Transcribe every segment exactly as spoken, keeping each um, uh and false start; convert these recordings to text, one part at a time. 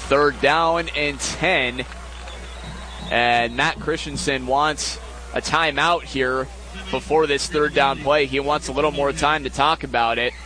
Third down and ten. And Matt Christensen wants a timeout here before this third down play. He wants a little more time to talk about it.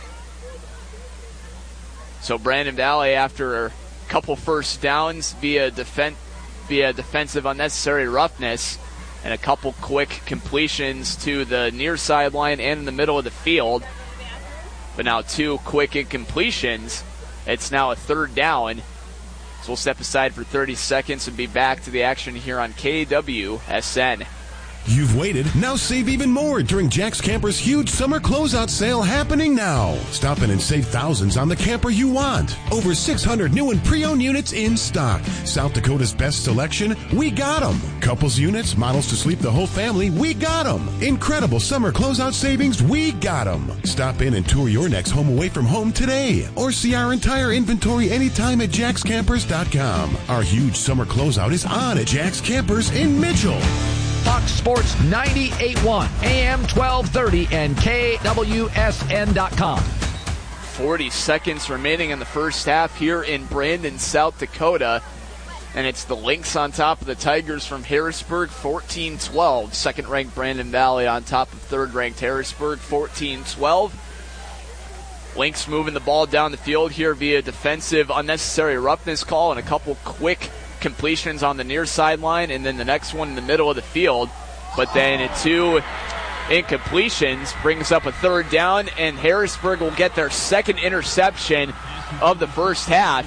So Brandon Valley, after a couple first downs via defen- via defensive unnecessary roughness and a couple quick completions to the near sideline and in the middle of the field, but now two quick incompletions, it's now a third down. So we'll step aside for thirty seconds and be back to the action here on K W S N. You've waited, now save even more during Jack's Camper's huge summer closeout sale happening now. Stop in and save thousands on the camper you want. Over six hundred new and pre-owned units in stock. South Dakota's best selection, we got them. Couples units, models to sleep the whole family, we got them. Incredible summer closeout savings, we got them. Stop in and tour your next home away from home today. Or see our entire inventory anytime at jacks campers dot com. Our huge summer closeout is on at Jack's Campers in Mitchell. Fox Sports ninety-eight point one, A M twelve thirty, and K W S N dot com. forty seconds remaining in the first half here in Brandon, South Dakota. And it's the Lynx on top of the Tigers from Harrisburg, fourteen twelve. Second-ranked Brandon Valley on top of third-ranked Harrisburg, fourteen twelve. Lynx moving the ball down the field here via defensive unnecessary roughness call and a couple quick completions on the near sideline, and then the next one in the middle of the field. But then two incompletions brings up a third down, and Harrisburg will get their second interception of the first half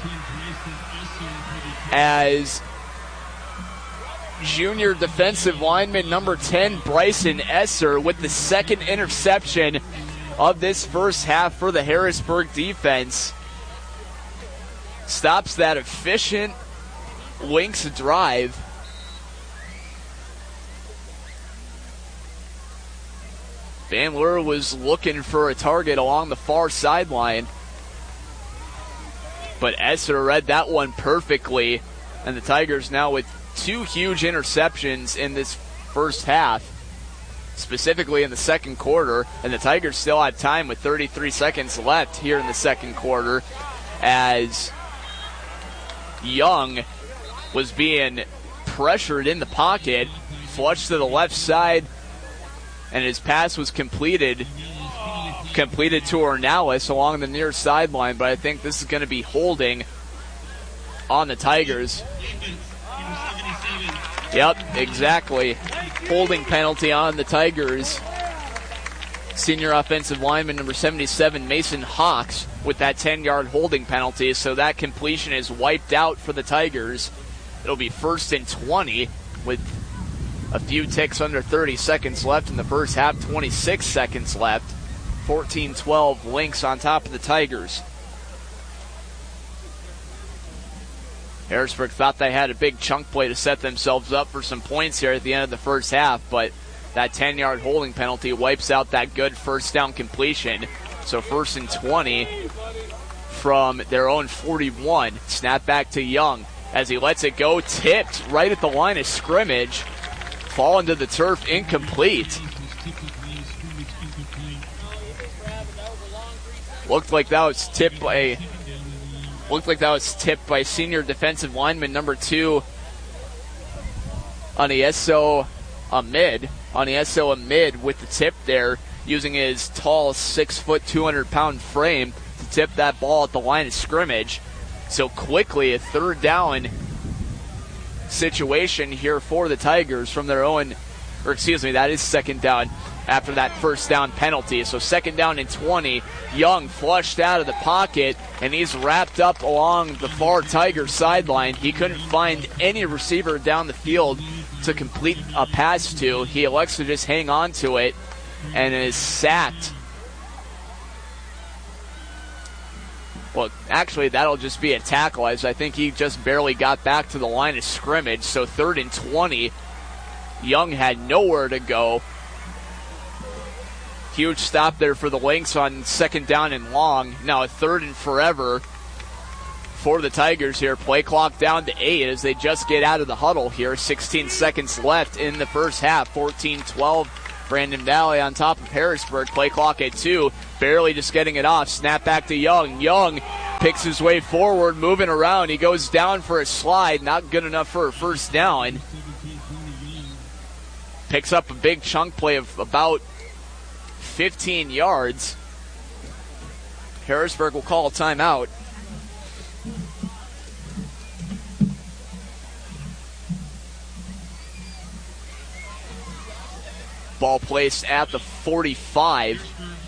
as junior defensive lineman number ten, Bryson Esser, with the second interception of this first half for the Harrisburg defense, stops that efficient Lynx drive. Van Leur was looking for a target along the far sideline, but Esser read that one perfectly, and the Tigers now with two huge interceptions in this first half, specifically in the second quarter, and the Tigers still have time with thirty-three seconds left here in the second quarter as Young was being pressured in the pocket, flushed to the left side, and his pass was completed completed to Ornelas along the near sideline, but I think this is going to be holding on the Tigers. Yep, exactly. Holding penalty on the Tigers. Senior offensive lineman number seventy-seven, Mason Hawks, with that ten-yard holding penalty, so that completion is wiped out for the Tigers. It'll be first and twenty with a few ticks under thirty seconds left in the first half, twenty-six seconds left. fourteen twelve, Lynx on top of the Tigers. Harrisburg thought they had a big chunk play to set themselves up for some points here at the end of the first half, but that ten-yard holding penalty wipes out that good first down completion. So first and twenty from their own forty-one. Snap back to Young as he lets it go, tipped right at the line of scrimmage. Fall into the turf, incomplete. Looked like that was tipped by looked like that was tipped by senior defensive lineman number two, Anieso Amid. Anieso Amid with the tip there, using his tall six foot, two hundred pound frame to tip that ball at the line of scrimmage. So quickly, a third down situation here for the Tigers from their own, or excuse me, that is second down after that first down penalty. So second down and twenty. Young flushed out of the pocket, and he's wrapped up along the far Tiger sideline. He couldn't find any receiver down the field to complete a pass to. He elects to just hang on to it and is sacked. Well, actually, that'll just be a tackle, as I think he just barely got back to the line of scrimmage. So third and twenty. Young had nowhere to go. Huge stop there for the Lynx on second down and long. Now a third and forever for the Tigers here. Play clock down to eight as they just get out of the huddle here. sixteen seconds left in the first half. fourteen twelve. Brandon Valley on top of Harrisburg. Play clock at two. barely just getting it off. Snap back to Young. Young picks his way forward, moving around. He goes down for a slide. Not good enough for a first down. Picks up a big chunk play of about fifteen yards. Harrisburg will call a timeout. Ball placed at the forty-five.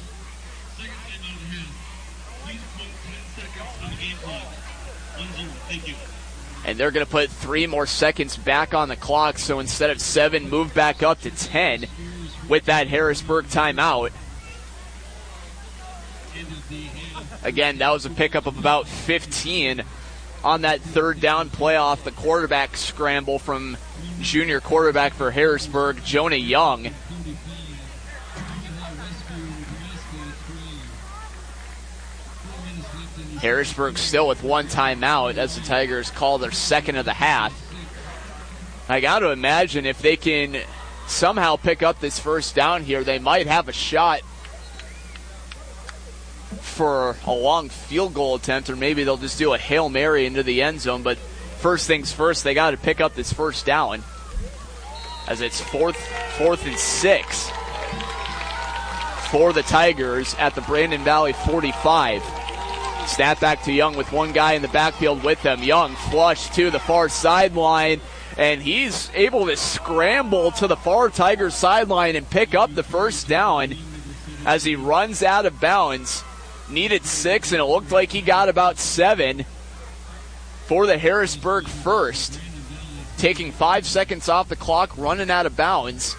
And they're going to put three more seconds back on the clock, so instead of seven, move back up to ten with that Harrisburg timeout. Again, that was a pickup of about fifteen on that third down play off the quarterback scramble from junior quarterback for Harrisburg, Jonah Young. Harrisburg still with one timeout as the Tigers call their second of the half. I got to imagine if they can somehow pick up this first down here, they might have a shot for a long field goal attempt, or maybe they'll just do a Hail Mary into the end zone. But first things first, they got to pick up this first down as it's fourth, fourth and six for the Tigers at the Brandon Valley forty-five. Snap back to Young with one guy in the backfield with them. Young flush to the far sideline, and he's able to scramble to the far Tigers sideline and pick up the first down as he runs out of bounds. Needed six, and it looked like he got about seven for the Harrisburg first. Taking five seconds off the clock, running out of bounds.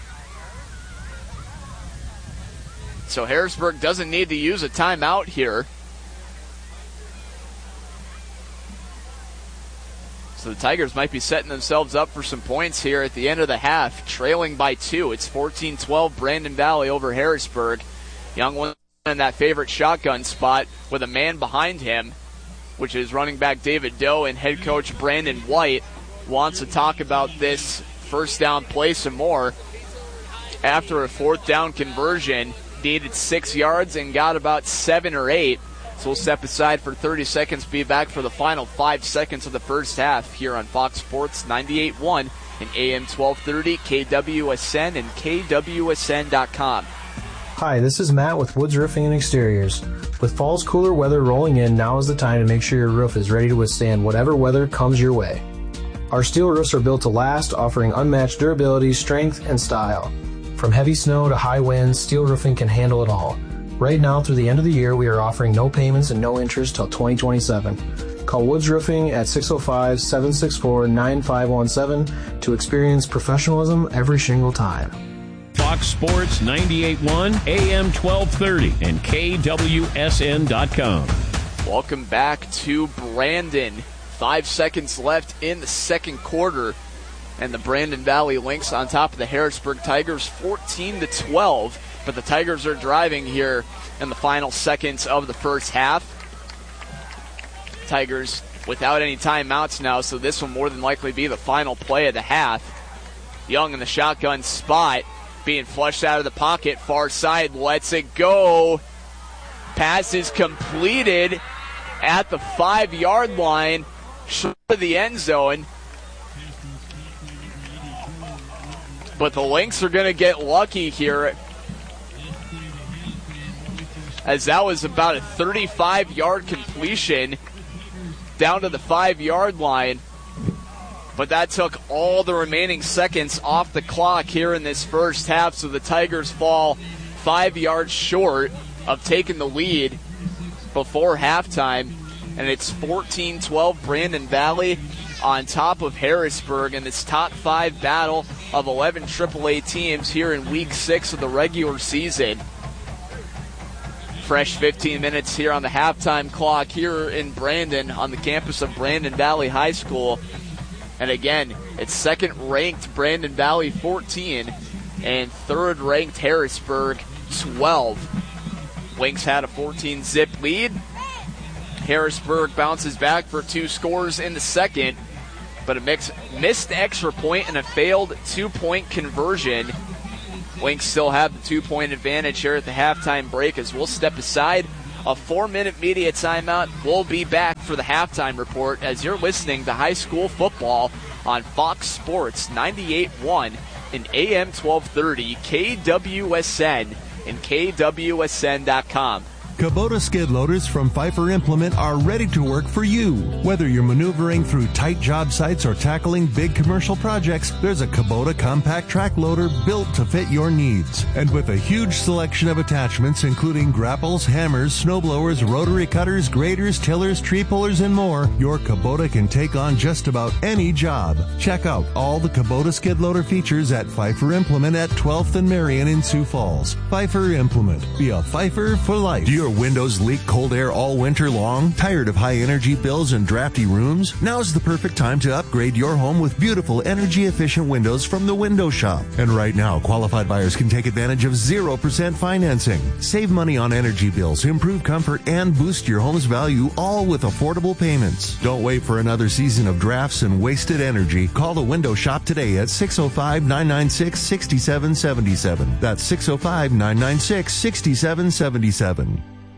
So Harrisburg doesn't need to use a timeout here. So the Tigers might be setting themselves up for some points here at the end of the half, trailing by two. It's fourteen twelve Brandon Valley over Harrisburg. Young one in that favorite shotgun spot with a man behind him, which is running back David Doe, and head coach Brandon White wants to talk about this first down play some more. After a fourth down conversion, needed six yards and got about seven or eight. So we'll step aside for thirty seconds, be back for the final five seconds of the first half here on Fox Sports ninety-eight point one and A M twelve thirty, K W S N and K W S N dot com. Hi, this is Matt with Woods Roofing and Exteriors. With fall's cooler weather rolling in, now is the time to make sure your roof is ready to withstand whatever weather comes your way. Our steel roofs are built to last, offering unmatched durability, strength, and style. From heavy snow to high winds, steel roofing can handle it all. Right now, through the end of the year, we are offering no payments and no interest till twenty twenty-seven. Call Woods Roofing at six oh five, seven six four, nine five one seven to experience professionalism every shingle time. Fox Sports ninety-eight point one, A M twelve thirty, and K W S N dot com. Welcome back to Brandon. Five seconds left in the second quarter, and the Brandon Valley Lynx on top of the Harrisburg Tigers, fourteen to twelve. But the Tigers are driving here in the final seconds of the first half. Tigers without any timeouts now, so this will more than likely be the final play of the half. Young in the shotgun spot, being flushed out of the pocket, far side, lets it go. Pass is completed at the five-yard line, short of the end zone. But the Lynx are going to get lucky here, as that was about a thirty-five-yard completion down to the five-yard line. But that took all the remaining seconds off the clock here in this first half, so the Tigers fall five yards short of taking the lead before halftime. And it's fourteen twelve Brandon Valley on top of Harrisburg in this top five battle of eleven triple A teams here in week six of the regular season. Fresh fifteen minutes here on the halftime clock here in Brandon on the campus of Brandon Valley High School. And again, it's second-ranked Brandon Valley fourteen and third-ranked Harrisburg twelve. Lynx had a fourteen zip lead. Harrisburg bounces back for two scores in the second, but a mix, missed extra point and a failed two-point conversion Lynx still have the two-point advantage here at the halftime break as we'll step aside. A four-minute media timeout. We'll be back for the halftime report as you're listening to high school football on Fox Sports ninety-eight point one and A M twelve thirty, K W S N and K W S N dot com. Kubota skid loaders from Pfeiffer Implement are ready to work for you. Whether you're maneuvering through tight job sites or tackling big commercial projects, there's a Kubota compact track loader built to fit your needs. And with a huge selection of attachments, including grapples, hammers, snowblowers, rotary cutters, graders, tillers, tree pullers, and more, your Kubota can take on just about any job. Check out all the Kubota skid loader features at Pfeiffer Implement at twelfth and Marion in Sioux Falls. Pfeiffer Implement. Be a Pfeiffer for life. Do your windows leak cold air all winter long? Tired of high energy bills and drafty rooms? Now's the perfect time to upgrade your home with beautiful energy efficient windows from the Window Shop. And right now, qualified buyers can take advantage of zero percent financing. Save money on energy bills, improve comfort, and boost your home's value, all with affordable payments. Don't wait for another season of drafts and wasted energy. Call the Window Shop today at six oh five, nine nine six, six seven seven seven. That's six oh five, nine nine six, six seven seven seven.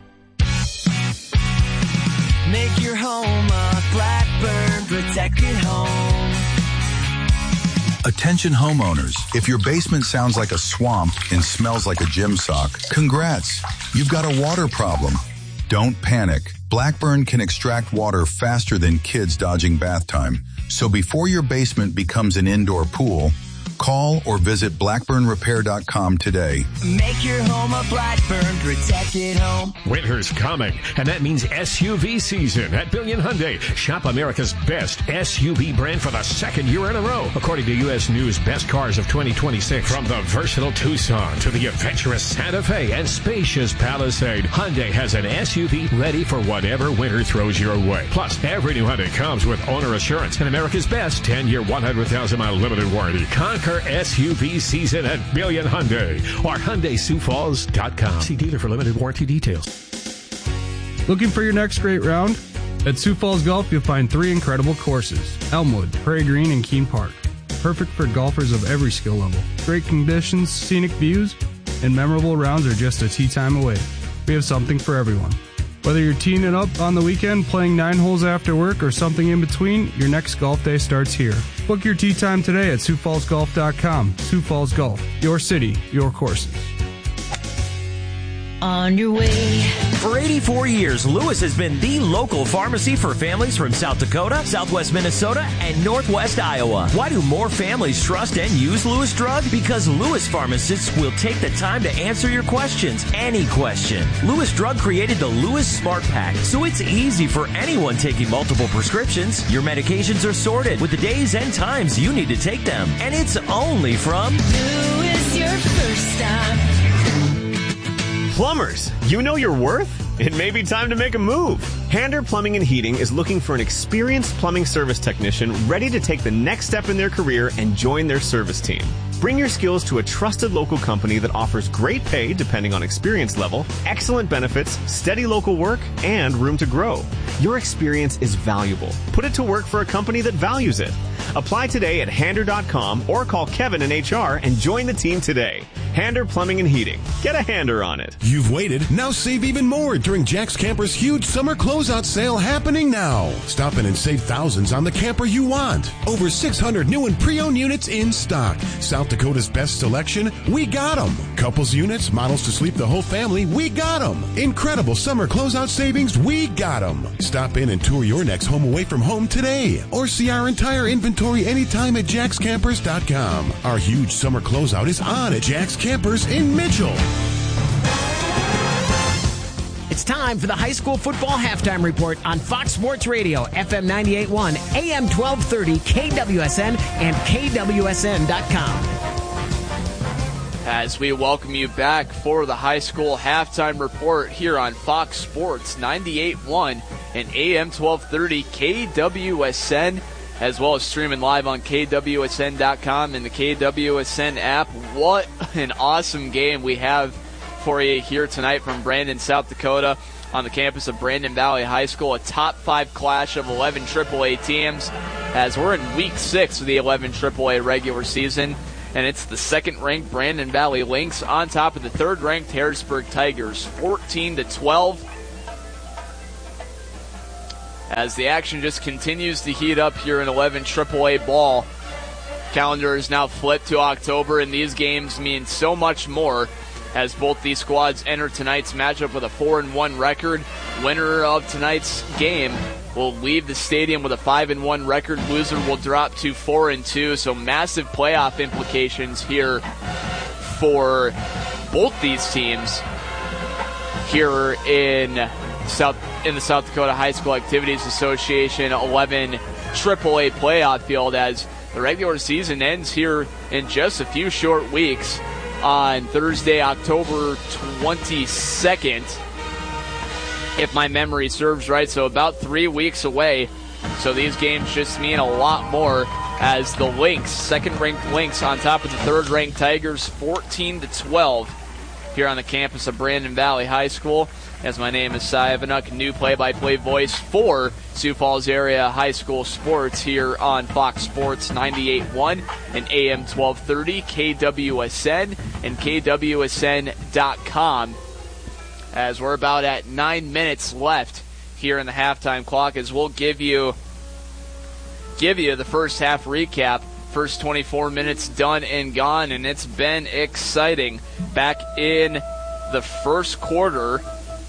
Make your home a Blackburn protected home. Attention homeowners, if your basement sounds like a swamp and smells like a gym sock, congrats, you've got a water problem. Don't panic. Blackburn can extract water faster than kids dodging bath time. So before your basement becomes an indoor pool, call or visit blackburn repair dot com today. Make your home a Blackburn protected home. Winter's coming, and that means S U V season at Billion Hyundai. Shop America's best S U V brand for the second year in a row, according to U S News Best Cars of twenty twenty-six. From the versatile Tucson to the adventurous Santa Fe and spacious Palisade, Hyundai has an S U V ready for whatever winter throws your way. Plus, every new Hyundai comes with owner assurance and America's best ten-year, one hundred thousand mile limited warranty. Conquer S U V season at Billion Hyundai or Hyundai Sioux Falls dot com. See dealer for limited warranty details. Looking for your next great round? At Sioux Falls Golf, you'll find three incredible courses: Elmwood, Prairie Green, and Keene Park. Perfect for golfers of every skill level. Great conditions, scenic views, and memorable rounds are just a tee time away. We have something for everyone. Whether you're teeing it up on the weekend, playing nine holes after work, or something in between, your next golf day starts here. Book your tee time today at Sioux Falls Golf dot com. Sioux Falls Golf, your city, your courses. On your way. For eighty-four years, Lewis has been the local pharmacy for families from South Dakota, Southwest Minnesota, and Northwest Iowa. Why do more families trust and use Lewis Drug? Because Lewis pharmacists will take the time to answer your questions, any question. Lewis Drug created the Lewis Smart Pack, so it's easy for anyone taking multiple prescriptions. Your medications are sorted with the days and times you need to take them, and it's only from Lewis, your first stop. Plumbers, you know your worth? It may be time to make a move. Hander Plumbing and Heating is looking for an experienced plumbing service technician ready to take the next step in their career and join their service team. Bring your skills to a trusted local company that offers great pay depending on experience level, excellent benefits, steady local work, and room to grow. Your experience is valuable. Put it to work for a company that values it. Apply today at hander dot com or call Kevin in H R and join the team today. Hander Plumbing and Heating. Get a hander on it. You've waited. Now save even more during Jack's Camper's huge summer closeout sale happening now. Stop in and save thousands on the camper you want. Over six hundred new and pre-owned units in stock. South Dakota's best selection, we got them. Couples units, models to sleep the whole family, we got them. Incredible summer closeout savings, we got them. Stop in and tour your next home away from home today. Or see our entire inventory anytime at jacks campers dot com. Our huge summer closeout is on at Jack's Campers in Mitchell. It's time for the high school football halftime report on Fox Sports Radio, F M ninety-eight point one, A M twelve thirty, K W S N, and K W S N dot com. As we welcome you back for the high school halftime report here on Fox Sports ninety-eight point one and A M twelve thirty K W S N, as well as streaming live on K W S N dot com and the K W S N app. What an awesome game we have for you here tonight from Brandon, South Dakota, on the campus of Brandon Valley High School. A top five clash of eleven triple A teams, as we're in week six of the eleven triple A regular season. and it's the second-ranked Brandon Valley Lynx on top of the third-ranked Harrisburg Tigers, fourteen to twelve. As the action just continues to heat up here in eleven triple A ball. Calendar is now flipped to October, and these games mean so much more as both these squads enter tonight's matchup with a four and one record. Winner of tonight's game will leave the stadium with a five and one record. Loser will drop to four and two. So massive playoff implications here for both these teams here in South in the South Dakota High School Activities Association eleven triple A playoff field, as the regular season ends here in just a few short weeks on Thursday, October twenty-second. If my memory serves right, so about three weeks away. So these games just mean a lot more as the Lynx, second-ranked Lynx, on top of the third-ranked Tigers, fourteen to twelve here on the campus of Brandon Valley High School. As my name is Cy Evanuk, new play-by-play voice for Sioux Falls Area High School Sports here on Fox Sports ninety-eight point one and A M twelve thirty, K W S N and K W S N dot com. As we're about at nine minutes left here in the halftime clock, as we'll give you give you the first half recap. First twenty-four minutes done and gone, and it's been exciting. Back in the first quarter,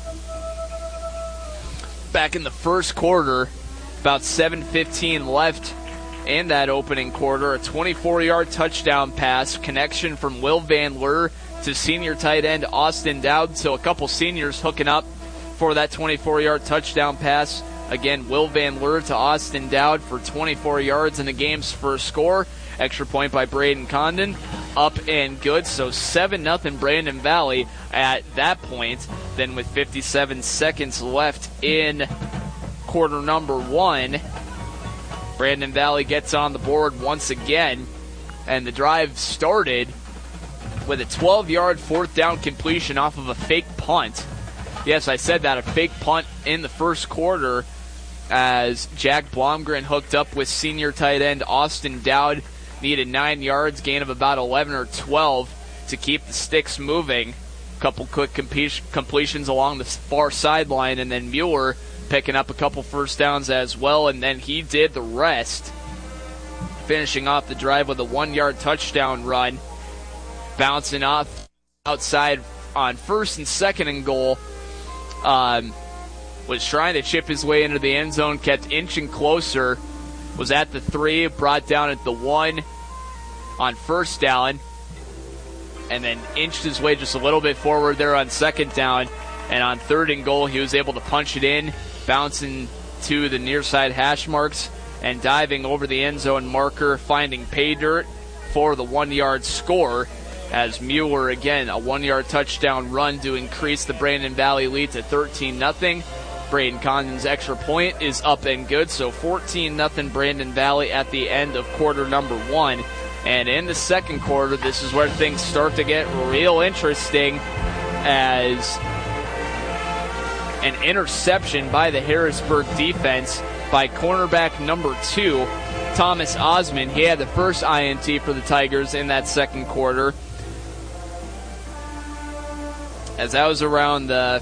back in the first quarter, about seven fifteen left in that opening quarter. A twenty-four-yard touchdown pass, connection from Will Van Leur to senior tight end Austin Dowd. So a couple seniors hooking up for that twenty-four-yard touchdown pass. Again, Will Van Leur to Austin Dowd for twenty-four yards in the game's first score. Extra point by Braden Condon. Up and good. So seven nothing Brandon Valley at that point. Then with fifty-seven seconds left in quarter number one, Brandon Valley gets on the board once again. And the drive started with a twelve-yard fourth down completion off of a fake punt. Yes, I said that, a fake punt in the first quarter, as Jack Blomgren hooked up with senior tight end Austin Dowd. Needed nine yards, gain of about eleven or twelve to keep the sticks moving. Couple quick completions along the far sideline, and then Mueller picking up a couple first downs as well, and then he did the rest, finishing off the drive with a one-yard touchdown run, bouncing off outside on first and second and goal. Um, was trying to chip his way into the end zone, kept inching closer, was at the three, brought down at the one on first down, and then inched his way just a little bit forward there on second down. And on third and goal, he was able to punch it in, bouncing to the near side hash marks, and diving over the end zone marker, finding pay dirt for the one-yard score, as Mueller, again, a one-yard touchdown run to increase the Brandon Valley lead to thirteen nothing. Braden Condon's extra point is up and good, so fourteen nothing Brandon Valley at the end of quarter number one. And in the second quarter, this is where things start to get real interesting, as an interception by the Harrisburg defense by cornerback number two, Thomas Osmond. He had the first I N T for the Tigers in that second quarter. As that was around the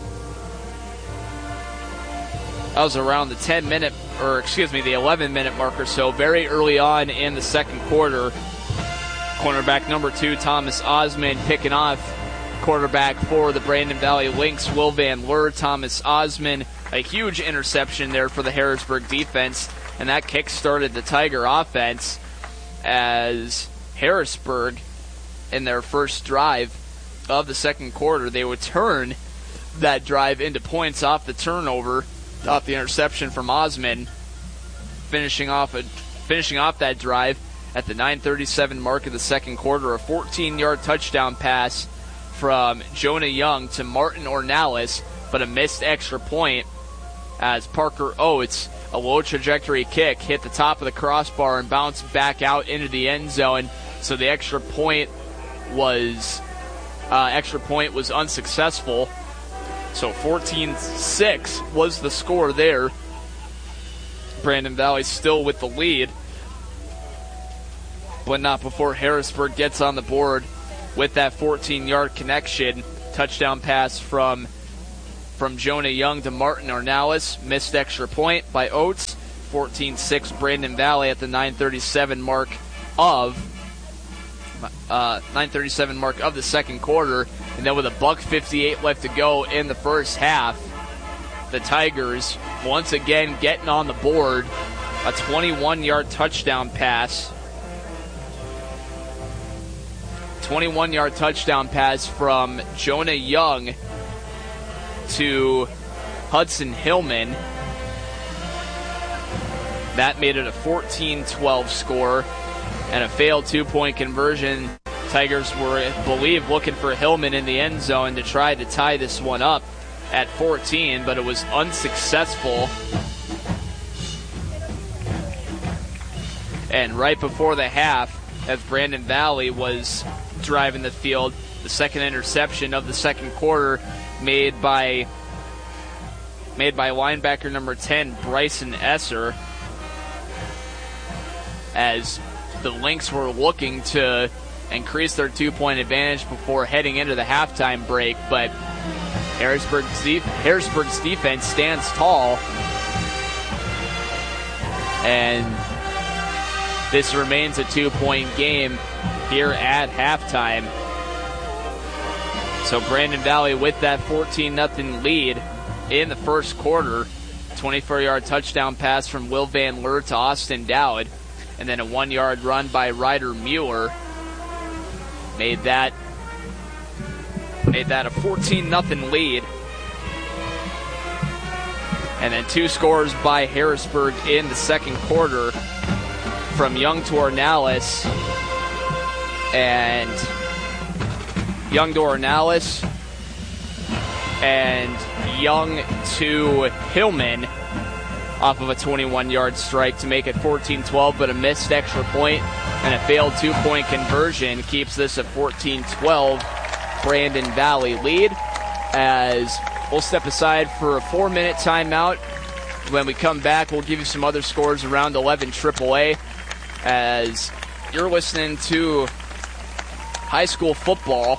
That was around the ten minute, or excuse me, the eleven minute mark or so, very early on in the second quarter. Cornerback number two, Thomas Osmond, picking off quarterback for the Brandon Valley Lynx, Will Van Leur. Thomas Osmond, a huge interception there for the Harrisburg defense, and that kick-started the Tiger offense, as Harrisburg, in their first drive of the second quarter, they would turn that drive into points off the turnover, off the interception from Osmond, finishing off a, finishing off that drive at the nine thirty-seven mark of the second quarter. A fourteen-yard touchdown pass from Jonah Young to Martin Ornalis, but a missed extra point as Parker Oates, a low trajectory kick, hit the top of the crossbar and bounced back out into the end zone. So the extra point was uh, extra point was unsuccessful. So fourteen six was the score there. Brandon Valley still with the lead. but not before Harrisburg gets on the board with that fourteen-yard connection. Touchdown pass from from Jonah Young to Martin Ornelas. Missed extra point by Oates. fourteen six Brandon Valley at the nine thirty-seven mark of uh, nine thirty-seven mark of the second quarter. And then with a buck fifty-eight left to go in the first half, the Tigers once again getting on the board. A twenty-one-yard touchdown pass. twenty-one-yard touchdown pass from Jonah Young to Hudson Hillman. That made it a fourteen twelve score and a failed two-point conversion. Tigers were, I believe, looking for Hillman in the end zone to try to tie this one up at fourteen, but it was unsuccessful. And right before the half, as Brandon Valley was driving the field, the second interception of the second quarter made by made by linebacker number ten, Bryson Esser, as the Lynx were looking to increase their two-point advantage before heading into the halftime break, but Harrisburg's, def- Harrisburg's defense stands tall, and this remains a two-point game here at halftime. So Brandon Valley with that fourteen nothing lead in the first quarter. twenty-four-yard touchdown pass from Will Van Leer to Austin Dowd, and then a one-yard run by Ryder Mueller made that made that a fourteen nothing lead. And then two scores by Harrisburg in the second quarter from Young to Ornelas and Young to Ornelas and Young to Hillman off of a twenty-one-yard strike to make it fourteen twelve, but a missed extra point and a failed two-point conversion keeps this a fourteen twelve Brandon Valley lead. As we'll step aside for a four-minute timeout. When we come back, we'll give you some other scores around eleven triple A, as you're listening to high school football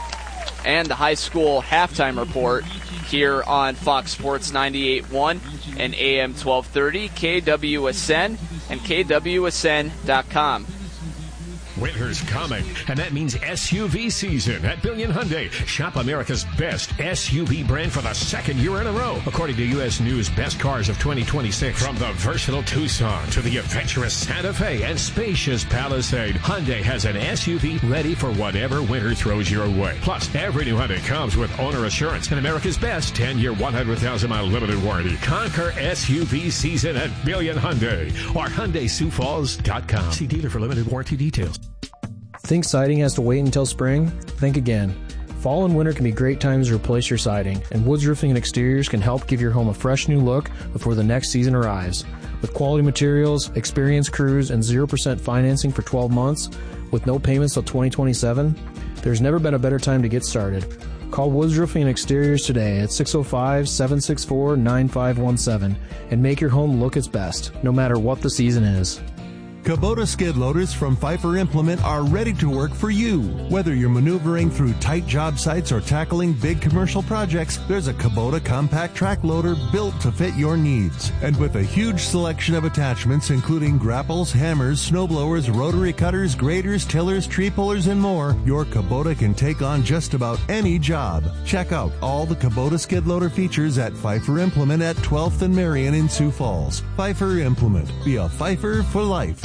and the high school halftime report here on Fox Sports ninety-eight point one and A M twelve thirty, K W S N, and K W S N dot com. Winter's coming, and that means S U V season at Billion Hyundai. Shop America's best S U V brand for the second year in a row, according to U S News Best Cars of twenty twenty-six. From the versatile Tucson to the adventurous Santa Fe and spacious Palisade, Hyundai has an S U V ready for whatever winter throws your way. Plus, every new Hyundai comes with owner assurance and America's best ten-year, one hundred thousand mile limited warranty. Conquer S U V season at Billion Hyundai or Hyundai Sioux Falls dot com. See dealer for limited warranty details. Think siding has to wait until spring? Think again. Fall and winter can be great times to replace your siding, and Woods Roofing and Exteriors can help give your home a fresh new look before the next season arrives. With quality materials, experienced crews, and zero percent financing for twelve months, with no payments till twenty twenty-seven, there's never been a better time to get started. Call Woods Roofing and Exteriors today at six oh five, seven six four, nine five one seven and make your home look its best, no matter what the season is. Kubota skid loaders from Pfeiffer Implement are ready to work for you. Whether you're maneuvering through tight job sites or tackling big commercial projects, there's a Kubota compact track loader built to fit your needs. And with a huge selection of attachments including grapples, hammers, snowblowers, rotary cutters, graders, tillers, tree pullers, and more, your Kubota can take on just about any job. Check out all the Kubota skid loader features at Pfeiffer Implement at twelfth and Marion in Sioux Falls. Pfeiffer Implement. Be a Pfeiffer for life.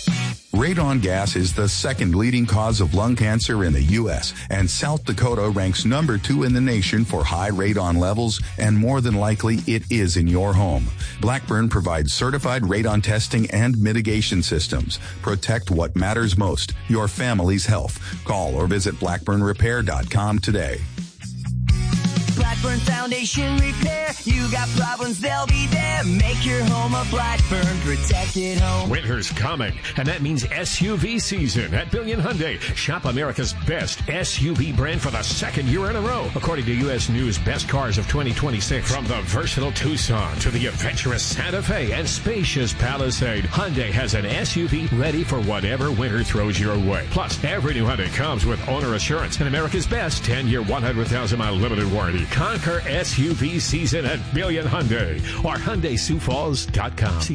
Radon gas is the second leading cause of lung cancer in the U S, and South Dakota ranks number two in the nation for high radon levels, and more than likely it is in your home. Blackburn provides certified radon testing and mitigation systems. Protect what matters most, your family's health. Call or visit blackburn repair dot com today. Blackburn Foundation Repair. You got problems, they'll be there. Make your home a Blackburn protected home. Winter's coming, and that means S U V season at Billion Hyundai. Shop America's best S U V brand for the second year in a row, according to U S News Best Cars of twenty twenty-six. From the versatile Tucson to the adventurous Santa Fe and spacious Palisade, Hyundai has an S U V ready for whatever winter throws your way. Plus, every new Hyundai comes with owner assurance and America's best ten-year, one hundred thousand mile limited warranty. Conquer S U V season at Billion Hyundai or Hyundai Sioux Falls dot com.